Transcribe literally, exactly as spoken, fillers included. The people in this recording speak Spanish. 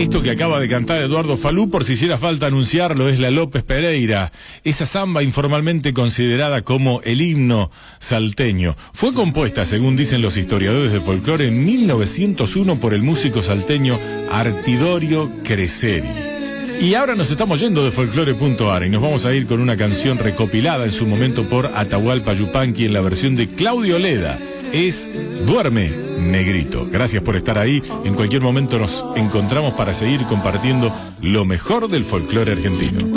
Esto que acaba de cantar Eduardo Falú, por si hiciera falta anunciarlo, es la López Pereira, esa samba informalmente considerada como el himno salteño. Fue compuesta, según dicen los historiadores de folclore, en mil novecientos uno por el músico salteño Artidorio Creseri. Y ahora nos estamos yendo de folclore punto ar y nos vamos a ir con una canción recopilada en su momento por Atahualpa Yupanqui en la versión de Claudio Leda. Es Duerme, Negrito. Gracias por estar ahí. En cualquier momento nos encontramos para seguir compartiendo lo mejor del folclore argentino.